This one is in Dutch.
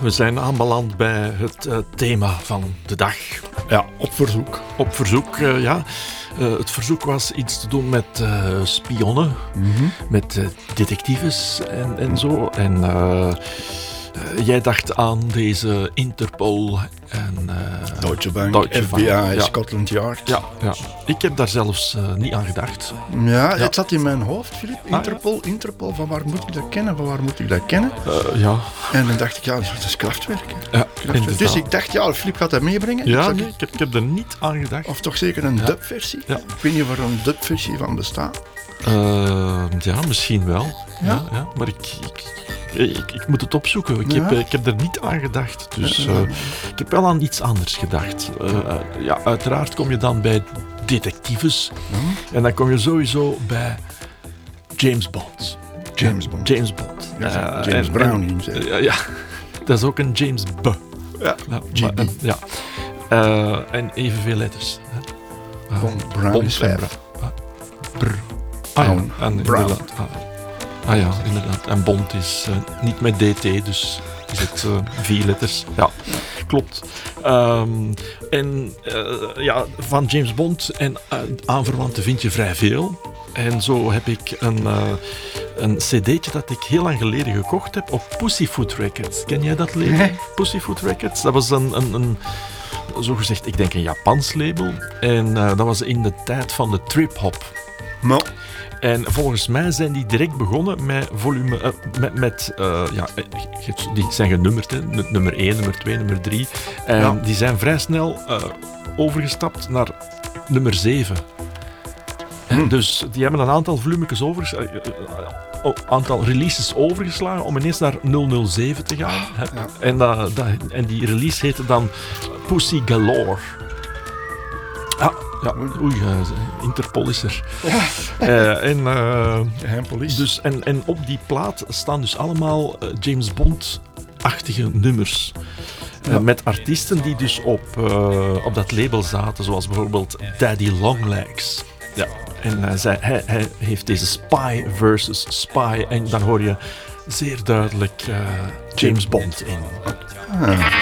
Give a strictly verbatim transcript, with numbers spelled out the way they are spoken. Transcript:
we zijn aanbeland bij het uh, thema van de dag. Ja, op verzoek. Op verzoek, uh, ja. Uh, het verzoek was iets te doen met uh, spionnen, mm-hmm. met uh, detectives en, en zo. En uh, uh, jij dacht aan deze Interpol en uh, Deutsche Bank, Deutsche F B I, Bank. Ja. Scotland Yard. Ja, ja, ik heb daar zelfs uh, niet aan gedacht. Ja, ja, het zat in mijn hoofd, Filip. Interpol, ah, ja. Interpol, van waar moet ik dat kennen, van waar moet ik dat kennen? Uh, ja. En dan dacht ik, ja, dat is krachtwerk. Ja, dus ik dacht, ja, Filip gaat dat meebrengen. Ja, ik, nee, ik, heb, ik heb er niet aan gedacht. Of toch zeker een ja. dubversie? Ja. Ik weet niet of er een dubversie van bestaat. Uh, ja, misschien wel. Ja? Ja, ja, maar ik, ik, ik, ik moet het opzoeken. Ik, ja? heb, ik heb er niet aan gedacht. Dus uh, ik heb wel aan iets anders gedacht. Uh, ja, uiteraard kom je dan bij detectives. Hm? En dan kom je sowieso bij James Bond. James Bond. James Bond. Ja, uh, James en, Brown. En, uh, ja, dat is ook een James B. Ja, ja, maar, ja. Uh, en evenveel letters. Uh, Bond, Brown Bond is vijf. Brr. Ah, ja. En Brown. Ah, ah ja, inderdaad. En Bond is uh, niet met D T, dus is het uh, vier letters. Ja, klopt. Um, en uh, ja, van James Bond en uh, aanverwanten vind je vrij veel. En zo heb ik een, uh, een cd'tje dat ik heel lang geleden gekocht heb op Pussyfoot Records. Ken jij dat label? Nee. Pussyfoot Records? Dat was een... een, een zogezegd, ik denk een Japans label. En uh, dat was in de tijd van de trip-hop. No. En volgens mij zijn die direct begonnen met volume... Uh, met, met uh, ja, die zijn genummerd, hè. Nummer één, nummer twee, nummer drie. En ja. die zijn vrij snel uh, overgestapt naar nummer zeven. Hmm. Dus die hebben een aantal volumekes overgeslagen, uh, uh, aantal releases overgeslagen om ineens naar nul nul zeven te gaan. Ja. En, uh, dat, en die release heette dan Pussy Galore. Ah, ja, oei, uh, Interpol is er. Ja. Uh, en, uh, Geheimpolitie. Dus, en, en op die plaat staan dus allemaal uh, James Bond-achtige nummers. Ja. Uh, met artiesten die dus op, uh, op dat label zaten, zoals bijvoorbeeld Daddy Longlegs. Ja. En uh, zij, hij, hij heeft deze Spy versus Spy. En dan hoor je zeer duidelijk uh, James Bond in. Ah.